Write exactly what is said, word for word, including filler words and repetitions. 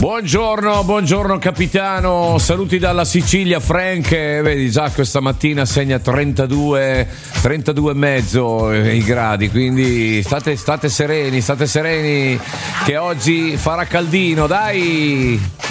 Buongiorno, buongiorno capitano, saluti dalla Sicilia. Frank, eh, vedi già questa mattina segna trentadue, trentadue e mezzo i gradi, quindi state, state sereni, state sereni che oggi farà caldino, dai!